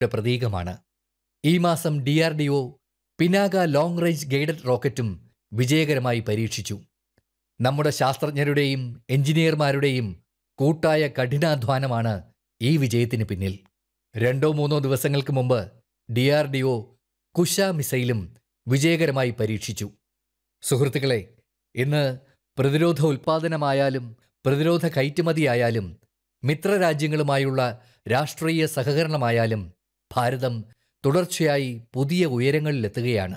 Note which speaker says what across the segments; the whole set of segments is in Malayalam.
Speaker 1: പ്രതീകമാണ്. ഈ മാസം DRDO Pinaka long range guided റോക്കറ്റും വിജയകരമായി പരീക്ഷിച്ചു. നമ്മുടെ ശാസ്ത്രജ്ഞരുടെയും എഞ്ചിനീയർമാരുടെയും കൂട്ടായ കഠിനാധ്വാനമാണ് ഈ വിജയത്തിന് പിന്നിൽ. 2-3 ദിവസങ്ങൾക്ക് മുമ്പ് DRDO കുശ മിസൈലും വിജയകരമായി പരീക്ഷിച്ചു. സുഹൃത്തുക്കളെ, ഇന്ന് പ്രതിരോധ ഉൽപ്പാദനമായാലും പ്രതിരോധ കയറ്റുമതിയായാലും മിത്രരാജ്യങ്ങളുമായുള്ള രാഷ്ട്രീയ സഹകരണമായാലും ഭാരതം തുടർച്ചയായി പുതിയ ഉയരങ്ങളിലെത്തുകയാണ്.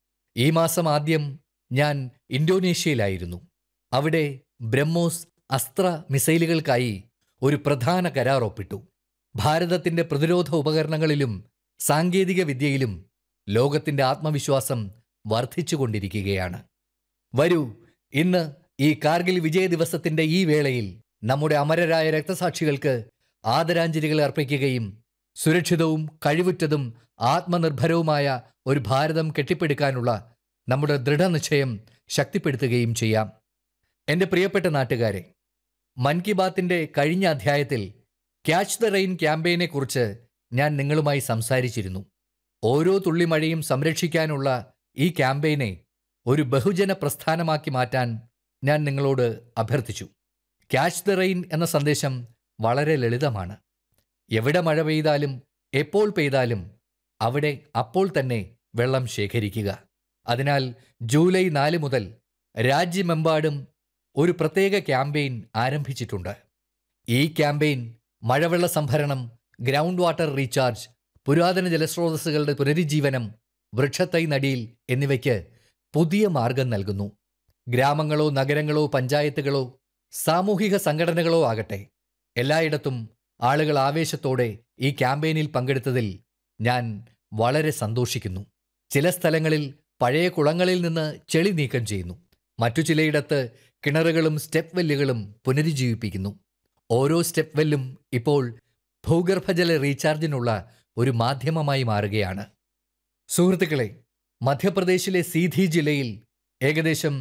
Speaker 1: ഈ മാസം ആദ്യം ഞാൻ ഇന്തോനേഷ്യയിലായിരുന്നു. അവിടെ ബ്രഹ്മോസ് അസ്ത്ര മിസൈലുകൾക്കായി ഒരു പ്രധാന കരാർ ഒപ്പിട്ടു. ഭാരതത്തിന്റെ പ്രതിരോധ ഉപകരണങ്ങളിലും സാങ്കേതിക വിദ്യയിലും ലോകത്തിന്റെ ആത്മവിശ്വാസം വർദ്ധിച്ചുകൊണ്ടിരിക്കുകയാണ്. വരൂ, ഇന്ന് ഈ കാർഗിൽ വിജയ ദിവസത്തിന്റെ ഈ വേളയിൽ നമ്മുടെ അമരരായ രക്തസാക്ഷികൾക്ക് ആദരാഞ്ജലികൾ അർപ്പിക്കുകയും സുരക്ഷിതവും കഴിവുറ്റതും ആത്മനിർഭരവുമായ ഒരു ഭാരതം കെട്ടിപ്പടുക്കാനുള്ള നമ്മുടെ ദൃഢനിശ്ചയം ശക്തിപ്പെടുത്തുകയും ചെയ്യാം. എൻ്റെ പ്രിയപ്പെട്ട നാട്ടുകാരെ, മൻ കി ബാത്തിന്റെ കഴിഞ്ഞ അധ്യായത്തിൽ ക്യാച്ച് ദ റെയിൻ ക്യാമ്പയിനെക്കുറിച്ച് ഞാൻ നിങ്ങളുമായി സംസാരിച്ചിരുന്നു. ഓരോ തുള്ളി മഴയും സംരക്ഷിക്കാനുള്ള ഈ ക്യാമ്പയിനെ ഒരു ബഹുജന പ്രസ്ഥാനമാക്കി മാറ്റാൻ ഞാൻ നിങ്ങളോട് അഭ്യർത്ഥിച്ചു. ക്യാച്ച് ദ റെയിൻ എന്ന സന്ദേശം വളരെ ലളിതമാണ്. എവിടെ മഴ പെയ്താലും എപ്പോൾ പെയ്താലും അവിടെ അപ്പോൾ തന്നെ വെള്ളം ശേഖരിക്കുക. അതിനാൽ ജൂലൈ 4 മുതൽ രാജ്യമെമ്പാടും ഒരു പ്രത്യേക ക്യാമ്പയിൻ ആരംഭിച്ചിട്ടുണ്ട്. ഈ ക്യാമ്പയിൻ മഴവെള്ള സംഭരണം, ഗ്രൗണ്ട് വാട്ടർ റീചാർജ്, പുരാതന ജലസ്രോതസ്സുകളുടെ പുനരുജ്ജീവനം, വൃക്ഷത്തൈ നടീൽ എന്നിവയ്ക്ക് പുതിയ മാർഗം നൽകുന്നു. ഗ്രാമങ്ങളോ നഗരങ്ങളോ പഞ്ചായത്തുകളോ സാമൂഹിക സംഘടനകളോ ആകട്ടെ, എല്ലായിടത്തും ആളുകൾ ആവേശത്തോടെ ഈ ക്യാമ്പയിനിൽ പങ്കെടുത്തതിൽ ഞാൻ വളരെ സന്തോഷിക്കുന്നു. ചില സ്ഥലങ്ങളിൽ പഴയ കുളങ്ങളിൽ നിന്ന് ചെളി നീക്കം ചെയ്യുന്നു. മറ്റു ചിലയിടത്ത് കിണറുകളും സ്റ്റെപ്പ് വെല്ലുകളും പുനരുജ്ജീവിപ്പിക്കുന്നു. ഓരോ സ്റ്റെപ്പ് വെല്ലും ഇപ്പോൾ ഭൂഗർഭജല റീചാർജിനുള്ള ഒരു മാധ്യമമായി മാറുകയാണ്. സുഹൃത്തുക്കളെ, മധ്യപ്രദേശിലെ സീധി ജില്ലയിൽ ഏകദേശം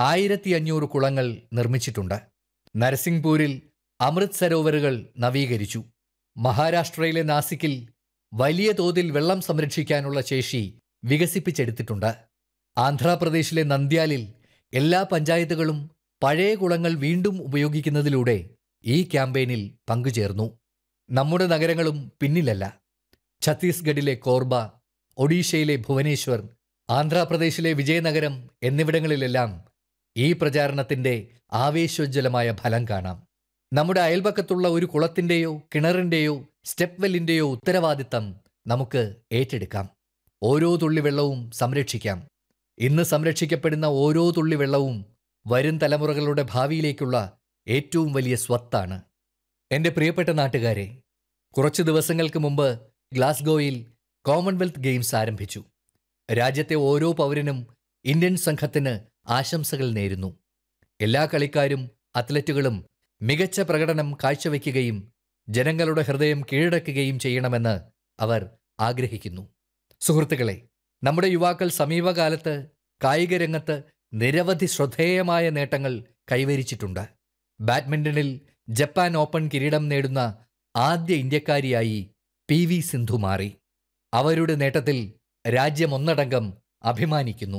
Speaker 1: 1500 കുളങ്ങൾ നിർമ്മിച്ചിട്ടുണ്ട്. നരസിംഗ്പൂരിൽ അമൃത് സരോവറുകൾ നവീകരിച്ചു. മഹാരാഷ്ട്രയിലെ നാസിക്കിൽ വലിയ തോതിൽ വെള്ളം സംരക്ഷിക്കാനുള്ള ശേഷി വികസിപ്പിച്ചെടുത്തിട്ടുണ്ട്. ആന്ധ്രാപ്രദേശിലെ നന്ദ്യാലിൽ എല്ലാ പഞ്ചായത്തുകളും പഴയ കുളങ്ങൾ വീണ്ടും ഉപയോഗിക്കുന്നതിലൂടെ ഈ ക്യാമ്പയിനിൽ പങ്കുചേർന്നു. നമ്മുടെ നഗരങ്ങളും പിന്നിലല്ല. ഛത്തീസ്ഗഡിലെ കോർബ, ഒഡീഷയിലെ ഭുവനേശ്വർ, ആന്ധ്രാപ്രദേശിലെ വിജയനഗരം എന്നിവിടങ്ങളിലെല്ലാം ഈ പ്രചാരണത്തിന്റെ ആവേശോജ്വലമായ ഫലം കാണാം. നമ്മുടെ അയൽപക്കത്തുള്ള ഒരു കുളത്തിന്റെയോ കിണറിന്റെയോ സ്റ്റെപ്പ് വെല്ലിന്റെയോ ഉത്തരവാദിത്തം നമുക്ക് ഏറ്റെടുക്കാം. ഓരോ തുള്ളി വെള്ളവും സംരക്ഷിക്കാം. ഇന്ന് സംരക്ഷിക്കപ്പെടുന്ന ഓരോ തുള്ളി വെള്ളവും വരും തലമുറകളുടെ ഭാവിയിലേക്കുള്ള ഏറ്റവും വലിയ സ്വത്താണ്. എൻ്റെ പ്രിയപ്പെട്ട നാട്ടുകാരെ, കുറച്ചു ദിവസങ്ങൾക്ക് മുമ്പ് ഗ്ലാസ്ഗോയിൽ കോമൺവെൽത്ത് ഗെയിംസ് ആരംഭിച്ചു. രാജ്യത്തെ ഓരോ പൗരനും ഇന്ത്യൻ സംഘത്തിന് ആശംസകൾ നേരുന്നു. എല്ലാ കളിക്കാരും അത്ലറ്റുകളും മികച്ച പ്രകടനം കാഴ്ചവെക്കുകയും ജനങ്ങളുടെ ഹൃദയം കീഴടക്കുകയും ചെയ്യണമെന്ന് അവർ ആഗ്രഹിക്കുന്നു. സുഹൃത്തുക്കളെ, നമ്മുടെ യുവാക്കൾ സമീപകാലത്ത് കായിക രംഗത്ത് നിരവധി ശ്രദ്ധേയമായ നേട്ടങ്ങൾ കൈവരിച്ചിട്ടുണ്ട്. ബാഡ്മിന്റണിൽ ജപ്പാൻ ഓപ്പൺ കിരീടം നേടുന്ന ആദ്യ ഇന്ത്യക്കാരിയായി PV സിന്ധു മാറി. അവരുടെ നേട്ടത്തിൽ രാജ്യമൊന്നടങ്കം അഭിമാനിക്കുന്നു.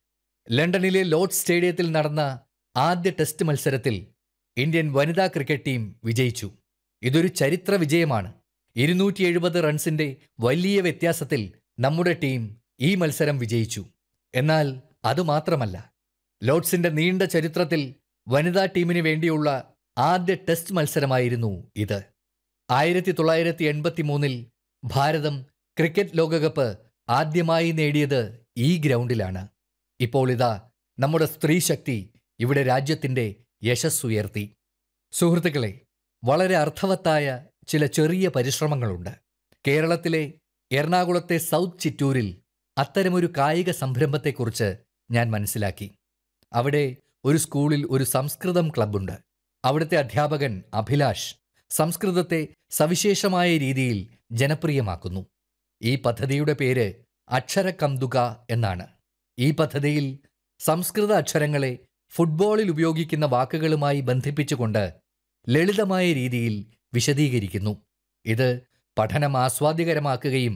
Speaker 1: ലണ്ടനിലെ ലോർഡ്സ് സ്റ്റേഡിയത്തിൽ നടന്ന ആദ്യ ടെസ്റ്റ് മത്സരത്തിൽ ഇന്ത്യൻ വനിതാ ക്രിക്കറ്റ് ടീം വിജയിച്ചു. ഇതൊരു ചരിത്ര വിജയമാണ്. 270 റൺസിന്റെ വലിയ വ്യത്യാസത്തിൽ നമ്മുടെ ടീം ഈ മത്സരം വിജയിച്ചു. എന്നാൽ അതുമാത്രമല്ല, ലോർഡ്സിന്റെ നീണ്ട ചരിത്രത്തിൽ വനിതാ ടീമിന് വേണ്ടിയുള്ള ആദ്യ ടെസ്റ്റ് മത്സരമായിരുന്നു ഇത്. 1983-ൽ ഭാരതം ക്രിക്കറ്റ് ലോകകപ്പ് ആദ്യമായി നേടിയത് ഈ ഗ്രൗണ്ടിലാണ്. ഇപ്പോൾ ഇതാ നമ്മുടെ സ്ത്രീശക്തി ഇവിടെ രാജ്യത്തിന്റെ യശസ്സുയർത്തി. സുഹൃത്തുക്കളെ, വളരെ അർത്ഥവത്തായ ചില ചെറിയ പരിശ്രമങ്ങളുണ്ട്. കേരളത്തിലെ എറണാകുളത്തെ സൗത്ത് ചിറ്റൂരിൽ അത്തരമൊരു കായിക സംരംഭത്തെക്കുറിച്ച് ഞാൻ മനസ്സിലാക്കി. അവിടെ ഒരു സ്കൂളിൽ ഒരു സംസ്കൃതം ക്ലബ്ബുണ്ട്. അവിടുത്തെ അധ്യാപകൻ അഭിലാഷ് സംസ്കൃതത്തെ സവിശേഷമായ രീതിയിൽ ജനപ്രിയമാക്കുന്നു. ഈ പദ്ധതിയുടെ പേര് അക്ഷരകംതുക എന്നാണ്. ഈ പദ്ധതിയിൽ സംസ്കൃത അക്ഷരങ്ങളെ ഫുട്ബോളിൽ ഉപയോഗിക്കുന്ന വാക്കുകളുമായി ബന്ധിപ്പിച്ചുകൊണ്ട് ലളിതമായ രീതിയിൽ വിശദീകരിക്കുന്നു. ഇത് പഠനം ആസ്വാദ്യകരമാക്കുകയും